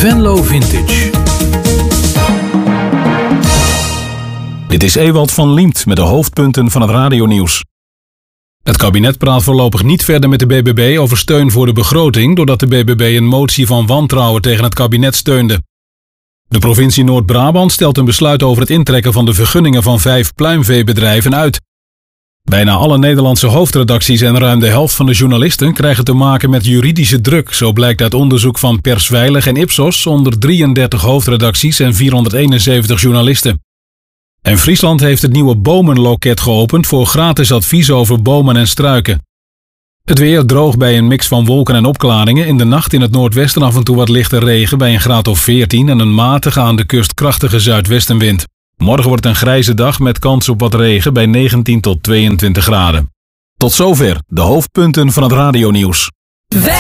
Venlo Vintage. Dit is Ewald van Liemt met de hoofdpunten van het radionieuws. Het kabinet praat voorlopig niet verder met de BBB over steun voor de begroting, doordat de BBB een motie van wantrouwen tegen het kabinet steunde. De provincie Noord-Brabant stelt een besluit over het intrekken van de vergunningen van 5 pluimveebedrijven uit. Bijna alle Nederlandse hoofdredacties en ruim de helft van de journalisten krijgen te maken met juridische druk, zo blijkt uit onderzoek van Persveilig en Ipsos onder 33 hoofdredacties en 471 journalisten. En Friesland heeft het nieuwe bomenloket geopend voor gratis advies over bomen en struiken. Het weer droog bij een mix van wolken en opklaringen. In de nacht in het noordwesten af en toe wat lichte regen bij een graad of 14 en een matige aan de kust krachtige zuidwestenwind. Morgen wordt een grijze dag met kans op wat regen bij 19 tot 22 graden. Tot zover de hoofdpunten van het radionieuws.